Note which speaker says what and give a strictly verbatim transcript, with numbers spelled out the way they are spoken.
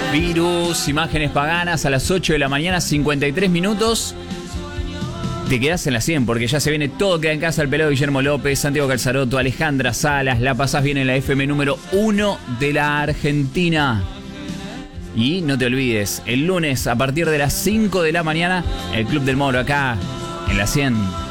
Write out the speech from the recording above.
Speaker 1: Virus, Imágenes Paganas a las ocho de la mañana, cincuenta y tres minutos. Te quedás en la cien porque ya se viene Todo Queda en Casa, el pelado Guillermo López, Santiago Calzaroto, Alejandra Salas. La pasás bien en la F M número uno de la Argentina. Y no te olvides, el lunes a partir de las cinco de la mañana, el Club del Moro acá en la cien.